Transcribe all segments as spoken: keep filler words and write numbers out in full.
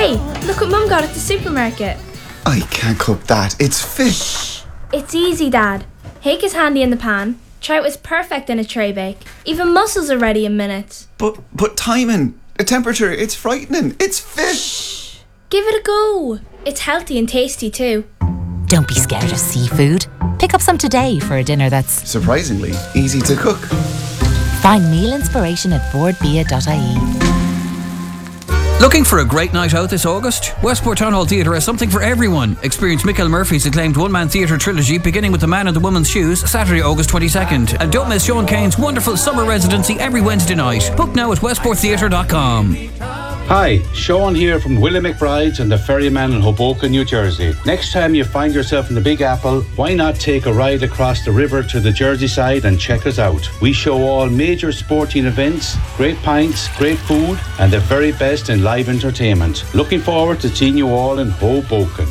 Hey, look what Mum got at the supermarket. I can't cook that. It's fish. It's easy, Dad. Hake is handy in the pan. Trout is perfect in a tray bake. Even mussels are ready in minutes. But but timing, the temperature, it's frightening. It's fish. Give it a go. It's healthy and tasty too. Don't be scared of seafood. Pick up some today for a dinner that's surprisingly easy to cook. Find meal inspiration at board bia dot I E. Looking for a great night out this August? Westport Town Hall Theatre has something for everyone. Experience Michael Murphy's acclaimed one-man theatre trilogy beginning with The Man in the Woman's Shoes, Saturday, August twenty-second. And don't miss Sean Kane's wonderful summer residency every Wednesday night. Book now at westport theatre dot com. Hi, Sean here from Willie McBride's and the Ferryman in Hoboken, New Jersey. Next time you find yourself in the Big Apple, why not take a ride across the river to the Jersey side and check us out? We show all major sporting events, great pints, great food, and the very best in live entertainment. Looking forward to seeing you all in Hoboken.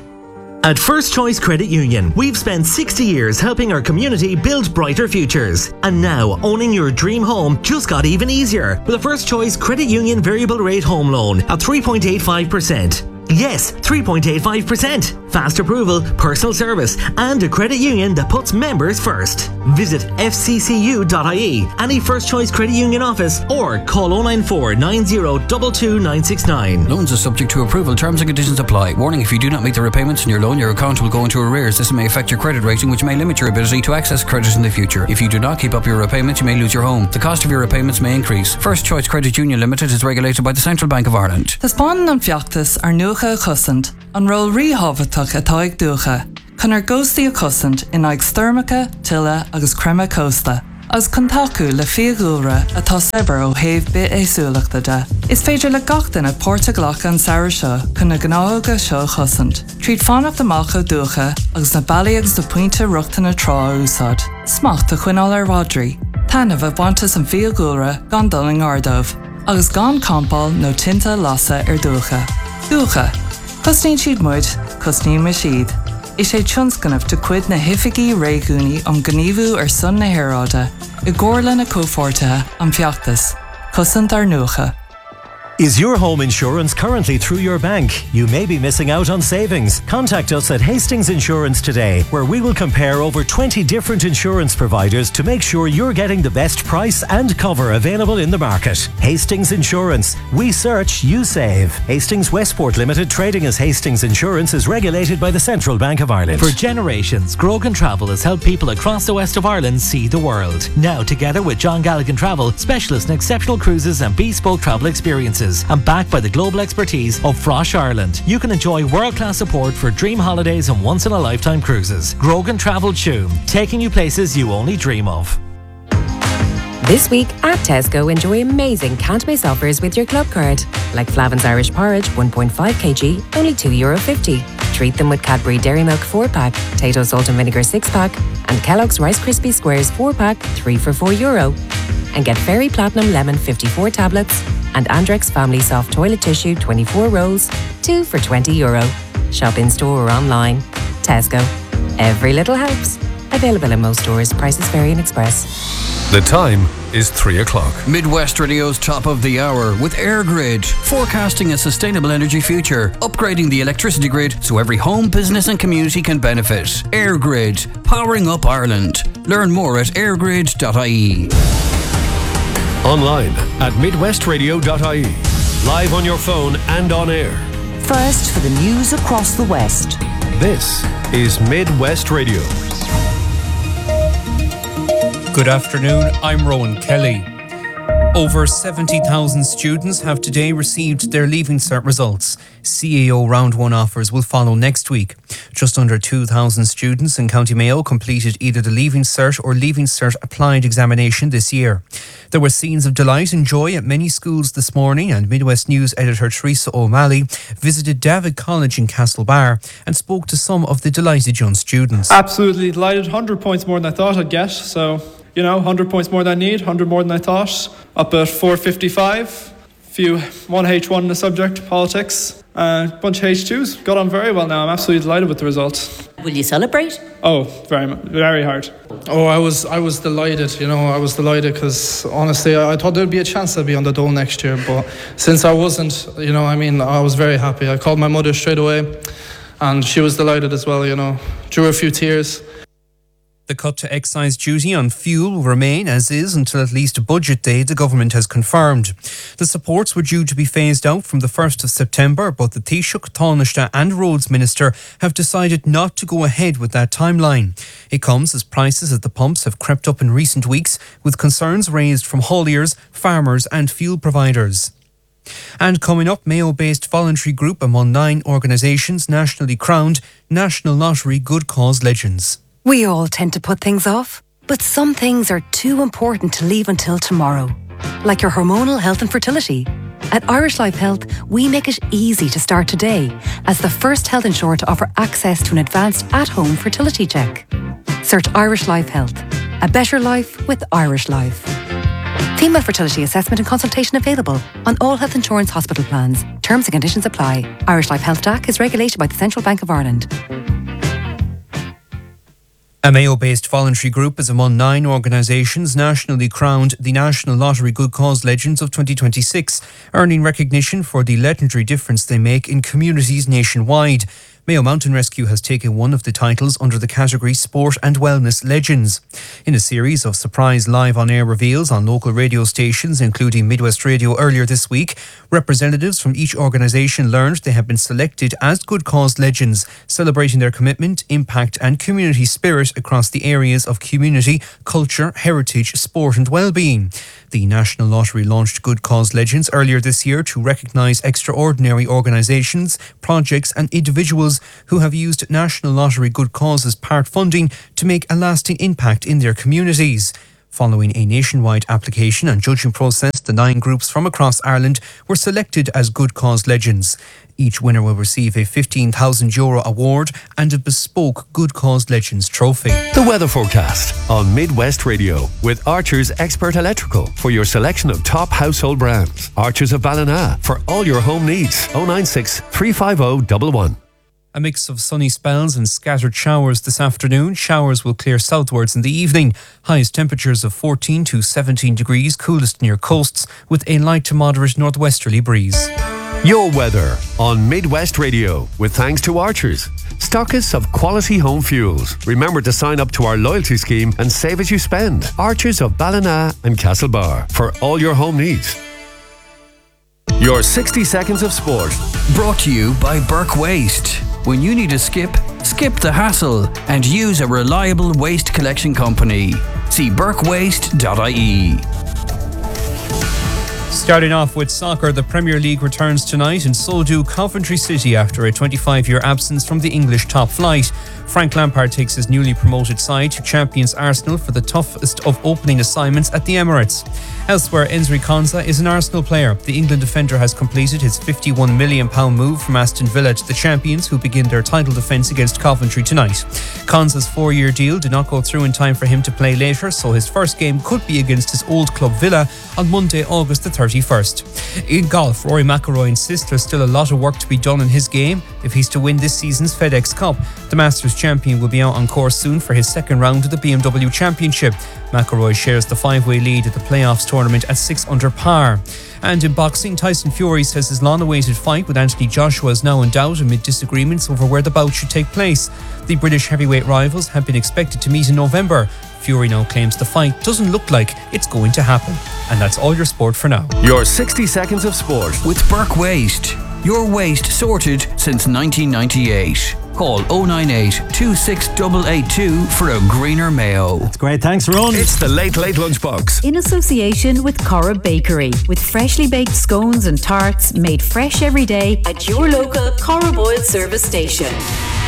At First Choice Credit Union, we've spent sixty years helping our community build brighter futures. And now, owning your dream home just got even easier with a First Choice Credit Union variable rate home loan at three point eight five percent. Yes, three point eight five percent. Fast approval, personal service, and a credit union that puts members first. Visit f c c u dot I E, any First Choice Credit Union office, or call oh nine four nine oh two two nine six nine. Loans are subject to approval. Terms and conditions apply. Warning: if you do not meet the repayments on your loan, your account will go into arrears. This may affect your credit rating, which may limit your ability to access credit in the future. If you do not keep up your repayments, you may lose your home. The cost of your repayments may increase. First Choice Credit Union Limited is regulated by the Central Bank of Ireland. The spawn an fiachtas are nucha chusant, an roll rihavatach a taig ducha. Can ar ghosti a cusant in aig sturmica, tilla agus crema costa. As contacu le fiagura a tá sever o have bit e sulachta da. Is féidir le gachtain a Portaglach an Sarasha can a gnága seo chusant. Treat fánach de macha ducha agus na baliags de puinte ruchtan a trá úsad. Smach de chuinál ar Rodri. Tanna va bantas an fiagura gan dulling ardov. Agus gan compal no tinta lasa ar ducha. Ducha. Cusnín siad muid, cusnín me siad. Is sé tionscanmh de cuid na hifigí réigúni am gníomhú ar sun na héráda, I gcomharla na cófortathe am fiachtas, cusant ar nuacha. Is your home insurance currently through your bank? You may be missing out on savings. Contact us at Hastings Insurance today, where we will compare over twenty different insurance providers to make sure you're getting the best price and cover available in the market. Hastings Insurance. We search, you save. Hastings Westport Limited, trading as Hastings Insurance, is regulated by the Central Bank of Ireland. For generations, Grogan Travel has helped people across the west of Ireland see the world. Now, together with John Galligan Travel, specialists in exceptional cruises and bespoke travel experiences, and backed by the global expertise of Frosh Ireland, you can enjoy world-class support for dream holidays and once-in-a-lifetime cruises. Grogan Travel Tuam, taking you places you only dream of. This week at Tesco, enjoy amazing can't-miss offers with your club card. Like Flavin's Irish Porridge, one point five kilograms, only two euro fifty. Treat them with Cadbury Dairy Milk four pack, Tato Salt and Vinegar six pack, and Kellogg's Rice Krispie Squares four pack, three for four euro. And get Fairy Platinum Lemon fifty-four tablets and Andrex Family Soft Toilet Tissue twenty-four rolls, two for twenty euro. Shop in-store or online. Tesco. Every little helps. Available in most stores. Prices vary in Express. The time is three o'clock. Midwest Radio's top of the hour with AirGrid, forecasting a sustainable energy future, upgrading the electricity grid so every home, business and community can benefit. AirGrid, powering up Ireland. Learn more at airgrid dot I E. Online at midwest radio dot I E. Live on your phone and on air. First for the news across the West. This is Midwest Radio. Good afternoon, I'm Rowan Kelly. Over seventy thousand students have today received their Leaving Cert results. C A O Round one offers will follow next week. Just under two thousand students in County Mayo completed either the Leaving Cert or Leaving Cert Applied examination this year. There were scenes of delight and joy at many schools this morning, and Midwest News editor Teresa O'Malley visited David College in Castlebar and spoke to some of the delighted young students. Absolutely delighted, one hundred points more than I thought I'd get, so... You know, one hundred points more than I need, one hundred more than I thought. Up at four fifty-five. Few one H one in the subject, politics. A uh, bunch of H twos. Got on very well now. I'm absolutely delighted with the results. will you celebrate? Oh, very, very hard. Oh, I was, I was delighted. You know, I was delighted because honestly, I, I thought there'd be a chance I'd be on the dole next year. But since I wasn't, you know, I mean, I was very happy. I called my mother straight away, and she was delighted as well. You know, drew a few tears. The cut to excise duty on fuel will remain as is until at least budget day, the government has confirmed. The supports were due to be phased out from the first of September, but the Taoiseach, Taoiseach and Roads Minister have decided not to go ahead with that timeline. It comes as prices at the pumps have crept up in recent weeks, with concerns raised from hauliers, farmers and fuel providers. And coming up, Mayo-based voluntary group among nine organisations nationally crowned National Lottery Good Cause Legends. We all tend to put things off, but some things are too important to leave until tomorrow, like your hormonal health and fertility. At Irish Life Health, we make it easy to start today as the first health insurer to offer access to an advanced at-home fertility check. Search Irish Life Health. A better life with Irish Life. Female fertility assessment and consultation available on all health insurance hospital plans. Terms and conditions apply. Irish Life Health D A C is regulated by the Central Bank of Ireland. A Mayo-based voluntary group is among nine organisations nationally crowned the National Lottery Good Cause Legends of twenty twenty-six, earning recognition for the legendary difference they make in communities nationwide. Mayo Mountain Rescue has taken one of the titles under the category Sport and Wellness Legends. In a series of surprise live on-air reveals on local radio stations, including Midwest Radio earlier this week, representatives from each organisation learned they have been selected as Good Cause Legends, celebrating their commitment, impact and community spirit across the areas of community, culture, heritage, sport and well-being. The National Lottery launched Good Cause Legends earlier this year to recognise extraordinary organisations, projects and individuals who have used National Lottery Good Causes part funding to make a lasting impact in their communities. Following a nationwide application and judging process, the nine groups from across Ireland were selected as Good Cause Legends. Each winner will receive a fifteen thousand euro award and a bespoke Good Cause Legends trophy. The weather forecast on Midwest Radio with Archer's Expert Electrical for your selection of top household brands. Archer's of Ballina for all your home needs. oh nine six, three five oh, one one. A mix of sunny spells and scattered showers this afternoon. Showers will clear southwards in the evening. Highest temperatures of fourteen to seventeen degrees, coolest near coasts, with a light to moderate northwesterly breeze. Your weather on Midwest Radio with thanks to Archers, stockists of quality home fuels. Remember to sign up to our loyalty scheme and save as you spend. Archers of Ballina and Castlebar for all your home needs. Your sixty seconds of sport. Brought to you by Burke Waste. When you need a skip, skip the hassle and use a reliable waste collection company. See burke waste dot I E. Starting off with soccer, the Premier League returns tonight and so do Coventry City after a twenty-five-year absence from the English top flight. Frank Lampard takes his newly promoted side to champions Arsenal for the toughest of opening assignments at the Emirates. Elsewhere, Enzri Konsa is an Arsenal player. The England defender has completed his fifty-one million pounds move from Aston Villa to the champions, who begin their title defence against Coventry tonight. Konsa's four-year deal did not go through in time for him to play later, so his first game could be against his old club Villa on Monday, August the thirty-first. In golf, Rory McIlroy insists there's still a lot of work to be done in his game if he's to win this season's FedEx Cup. The Masters champion will be out on course soon for his second round of the B M W Championship. McIlroy shares the five-way lead at the playoffs tournament at six under par. And in boxing, Tyson Fury says his long-awaited fight with Anthony Joshua is now in doubt amid disagreements over where the bout should take place. The British heavyweight rivals have been expected to meet in November. Fury now claims the fight doesn't look like it's going to happen. And that's all your sport for now. Your sixty seconds of sport with Burke Waste. Your waste sorted since nineteen ninety-eight. Call oh nine eight, two six eight eight two for a greener Mayo. That's great. Thanks, Ron. It's the Late Late Lunchbox. In association with Cora Bakery, with freshly baked scones and tarts made fresh every day at your local Cora Boyle service station.